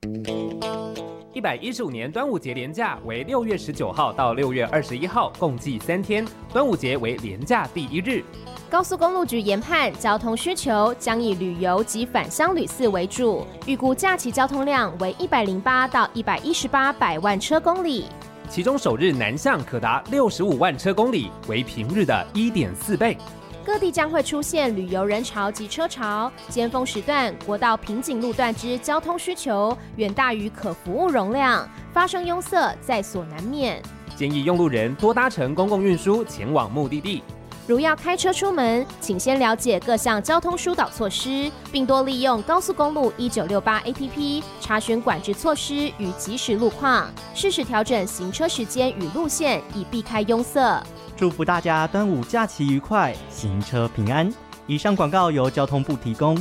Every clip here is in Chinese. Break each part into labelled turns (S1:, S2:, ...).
S1: 115年端午节连假为6月19号到6月21号，共计3天。端午节为连假第1日。
S2: 高速公路局研判，交通需求将以旅游及返乡旅次为主，预估假期交通量为108到118百万车公里。
S1: 其中首日南向可达65万车公里，为平日的1.4倍。
S2: 各地将会出现旅游人潮及车潮，尖峰时段国道瓶颈路段之交通需求远大于可服务容量，发生拥塞在所难免。
S1: 建议用路人多搭乘公共运输前往目的地。
S2: 如要开车出门，请先了解各项交通疏导措施，并多利用高速公路1968 APP 查询管制措施与即时路况，适时调整行车时间与路线，以避开拥塞。
S3: 祝福大家端午假期愉快，行车平安。以上广告由交通部提供。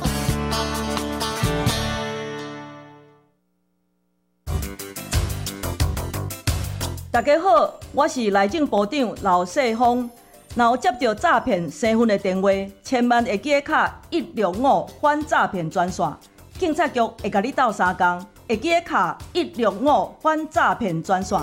S4: 大家好，我是内政部长刘世峰。若有接到诈骗身份的电话，千万会记卡165反诈骗专线，警察局会甲你斗相共，会记卡165反诈骗专线。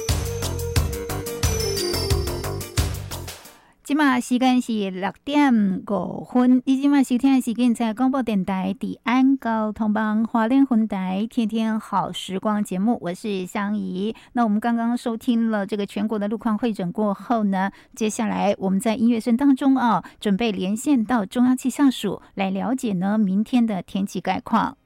S5: 即马时间是6:05，你即马收听的时间在广播电台第安交通帮花莲分台天天好时光节目，我是香怡。那我们刚刚收听了这个全国的路况汇整过后呢，接下来我们在音乐声当中准备连线到中央气象署来了解呢明天的天气概况。